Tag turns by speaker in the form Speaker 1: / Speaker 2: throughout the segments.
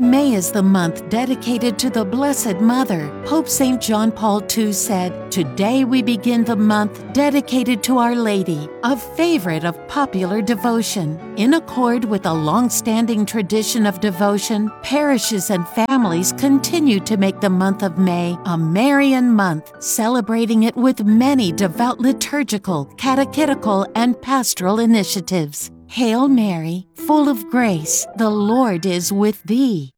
Speaker 1: May is the month dedicated to the Blessed Mother. Pope St. John Paul II said, "Today we begin the month dedicated to Our Lady, a favorite of popular devotion." In accord with a long-standing tradition of devotion, parishes and families continue to make the month of May a Marian month, celebrating it with many devout liturgical, catechetical, and pastoral initiatives. Hail Mary, full of grace, the Lord is with thee.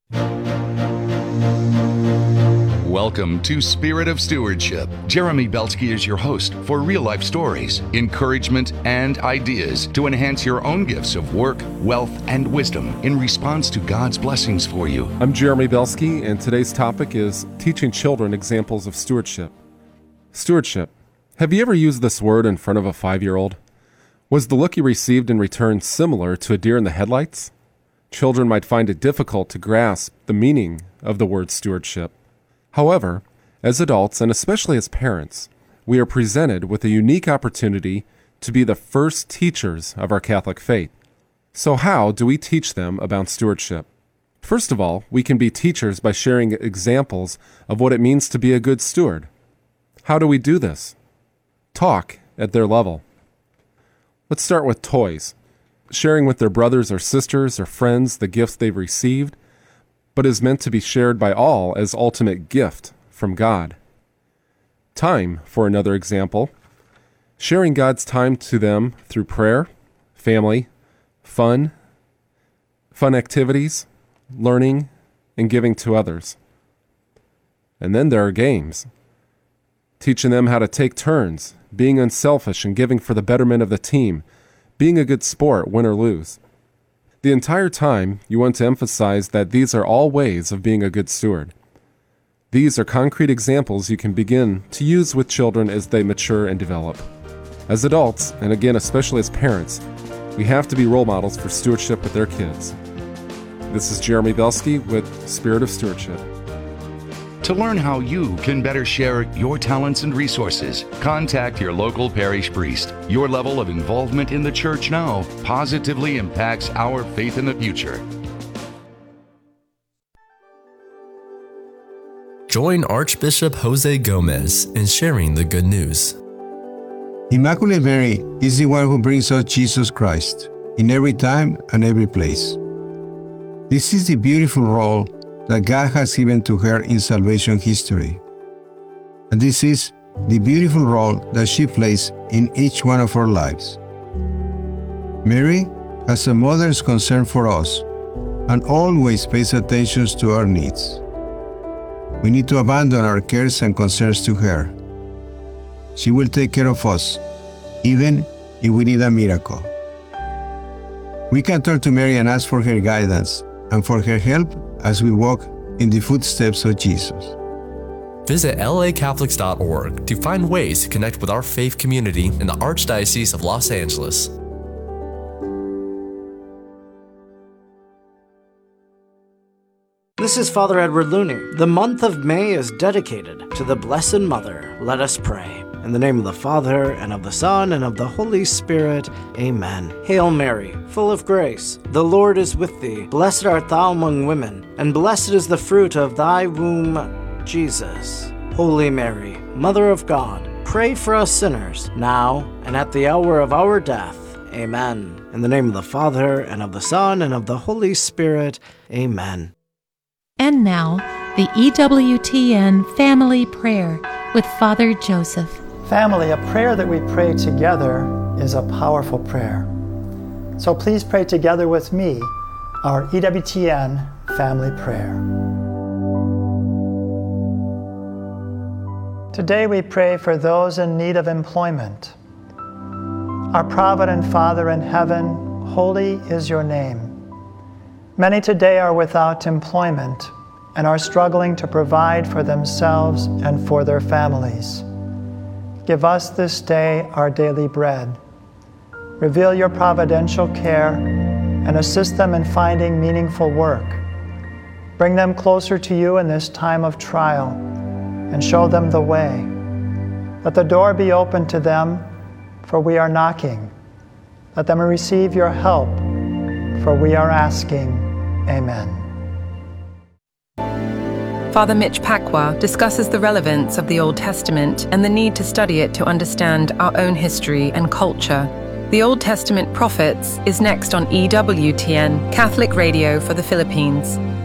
Speaker 2: Welcome to Spirit of Stewardship. Jeremy Belsky is your host for real-life stories, encouragement, and ideas to enhance your own gifts of work, wealth, and wisdom in response to God's blessings for you.
Speaker 3: I'm Jeremy Belsky, and today's topic is teaching children examples of stewardship. Stewardship. Have you ever used this word in front of a 5-year-old? Was the look you received in return similar to a deer in the headlights? Children might find it difficult to grasp the meaning of the word stewardship. However, as adults, and especially as parents, we are presented with a unique opportunity to be the first teachers of our Catholic faith. So how do we teach them about stewardship? First of all, we can be teachers by sharing examples of what it means to be a good steward. How do we do this? Talk at their level. Let's start with toys. Sharing with their brothers or sisters or friends the gifts they've received, but is meant to be shared by all as ultimate gift from God. Time, for another example. Sharing God's time to them through prayer, family, fun activities, learning, and giving to others. And then there are games. Teaching them how to take turns, being unselfish and giving for the betterment of the team, being a good sport, win or lose. The entire time, you want to emphasize that these are all ways of being a good steward. These are concrete examples you can begin to use with children as they mature and develop. As adults, and again especially as parents, we have to be role models for stewardship with their kids. This is Jeremy Belsky with Spirit of Stewardship.
Speaker 2: To learn how you can better share your talents and resources, contact your local parish priest. Your level of involvement in the church now positively impacts our faith in the future.
Speaker 4: Join Archbishop Jose Gomez in sharing the good news.
Speaker 5: Immaculate Mary is the one who brings us Jesus Christ in every time and every place. This is the beautiful role that God has given to her in salvation history. And this is the beautiful role that she plays in each one of our lives. Mary has a mother's concern for us and always pays attention to our needs. We need to abandon our cares and concerns to her. She will take care of us, even if we need a miracle. We can turn to Mary and ask for her guidance and for her help as we walk in the footsteps of Jesus.
Speaker 4: Visit lacatholics.org to find ways to connect with our faith community in the Archdiocese of Los Angeles.
Speaker 6: This is Father Edward Looney. The month of May is dedicated to the Blessed Mother. Let us pray. In the name of the Father, and of the Son, and of the Holy Spirit. Amen. Hail Mary, full of grace, the Lord is with thee. Blessed art thou among women, and blessed is the fruit of thy womb, Jesus. Holy Mary, Mother of God, pray for us sinners, now and at the hour of our death. Amen. In the name of the Father, and of the Son, and of the Holy Spirit. Amen.
Speaker 7: And now, the EWTN Family Prayer with Father Joseph.
Speaker 8: Family, a prayer that we pray together is a powerful prayer. So please pray together with me our EWTN Family Prayer. Today we pray for those in need of employment. Our provident Father in heaven, holy is your name. Many today are without employment and are struggling to provide for themselves and for their families. Give us this day our daily bread. Reveal your providential care and assist them in finding meaningful work. Bring them closer to you in this time of trial and show them the way. Let the door be open to them, for we are knocking. Let them receive your help, for we are asking. Amen.
Speaker 9: Father Mitch Pacwa discusses the relevance of the Old Testament and the need to study it to understand our own history and culture. The Old Testament Prophets is next on EWTN, Catholic Radio for the Philippines.